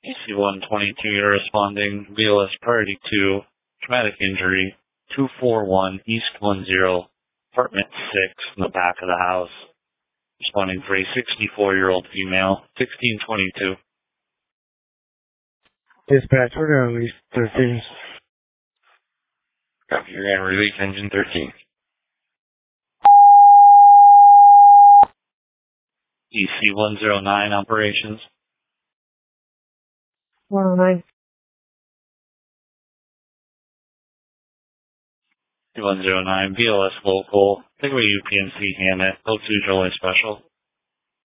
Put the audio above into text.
AC-122, you're responding. BLS priority 2, traumatic injury, 241 East 10, apartment 6 in the back of the house. Responding for a 64-year-old female, 1622. Dispatch, we're going to release 13. Copy, you're going to release engine 13. EC-109 operations. 109. 109, BLS local, takeaway UPNC Hammett, 02 July Special.